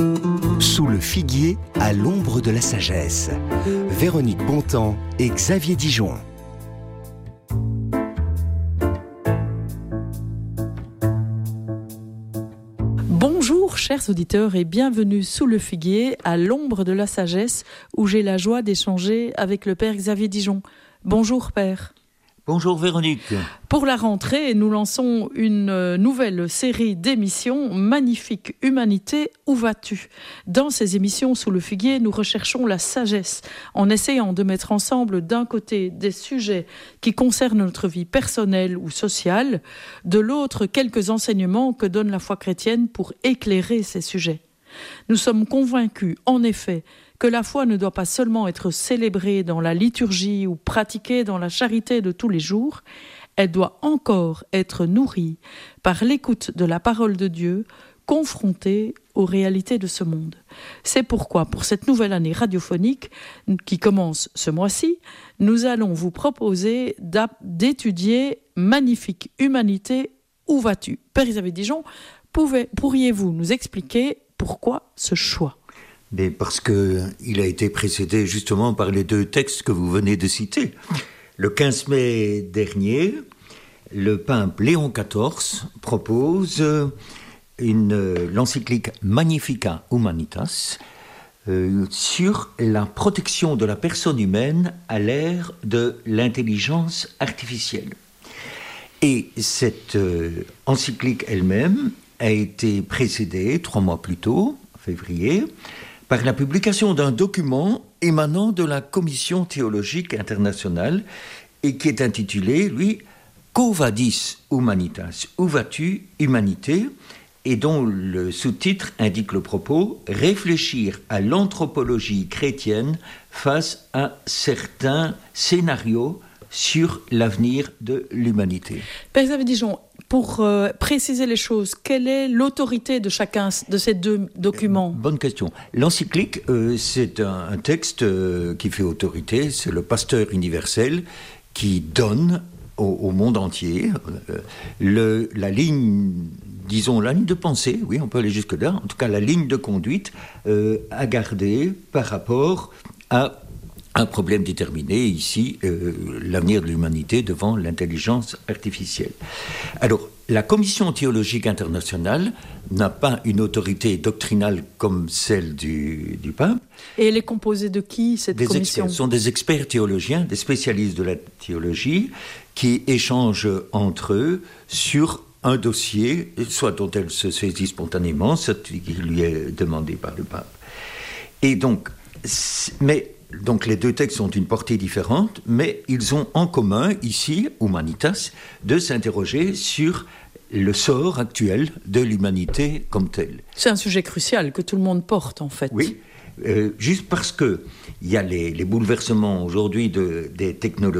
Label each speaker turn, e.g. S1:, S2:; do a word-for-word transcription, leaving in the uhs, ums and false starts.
S1: Sous le figuier, à l'ombre de la sagesse. Véronique Bontemps et Xavier Dijon.
S2: Bonjour chers auditeurs et bienvenue sous le figuier, à l'ombre de la sagesse, où j'ai la joie d'échanger avec le Père Xavier Dijon. Bonjour Père.
S3: Bonjour Véronique.
S2: Pour la rentrée, nous lançons une nouvelle série d'émissions, Magnifique Humanité, où vas-tu ? Dans ces émissions sous le figuier, nous recherchons la sagesse, en essayant de mettre ensemble d'un côté des sujets qui concernent notre vie personnelle ou sociale, de l'autre quelques enseignements que donne la foi chrétienne pour éclairer ces sujets. Nous sommes convaincus, en effet, que la foi ne doit pas seulement être célébrée dans la liturgie ou pratiquée dans la charité de tous les jours, elle doit encore être nourrie par l'écoute de la parole de Dieu, confrontée aux réalités de ce monde. C'est pourquoi, pour cette nouvelle année radiophonique qui commence ce mois-ci, nous allons vous proposer d'étudier Magnifique Humanité, où vas-tu ? Père Xavier Dijon, pouvez, pourriez-vous nous expliquer pourquoi ce choix ?
S3: Mais parce qu'il a été précédé justement par les deux textes que vous venez de citer. Le quinze mai dernier, le pape Léon quatorze propose une, l'encyclique Magnifica Humanitas euh, sur la protection de la personne humaine à l'ère de l'intelligence artificielle. Et cette euh, encyclique elle-même a été précédée trois mois plus tôt, en février, par la publication d'un document émanant de la Commission théologique internationale et qui est intitulé, lui, Quo vadis humanitas, où vas-tu, humanité, et dont le sous-titre indique le propos, réfléchir à l'anthropologie chrétienne face à certains scénarios sur l'avenir de l'humanité.
S2: Père Xavier Dijon, pour euh, préciser les choses, quelle est l'autorité de chacun de ces deux documents ?
S3: Bonne question. L'encyclique, euh, c'est un, un texte euh, qui fait autorité, c'est le pasteur universel qui donne au, au monde entier euh, le, la ligne, disons la ligne de pensée, oui, on peut aller jusque-là, en tout cas la ligne de conduite euh, à garder par rapport à un problème déterminé, ici, euh, l'avenir de l'humanité devant l'intelligence artificielle. Alors, la Commission théologique internationale n'a pas une autorité doctrinale comme celle du, du pape.
S2: Et elle est composée de qui, cette
S3: des
S2: commission ?
S3: experts, Ce sont des experts théologiens, des spécialistes de la théologie, qui échangent entre eux sur un dossier, soit dont elle se saisit spontanément, soit qui lui est demandé par le pape. Et donc, mais... Donc les deux textes ont une portée différente, mais ils ont en commun, ici, Humanitas, de s'interroger sur le sort actuel de l'humanité comme telle.
S2: C'est un sujet crucial que tout le monde porte, en fait.
S3: Oui, euh, juste parce qu'il y a les, les bouleversements aujourd'hui de, des technologies,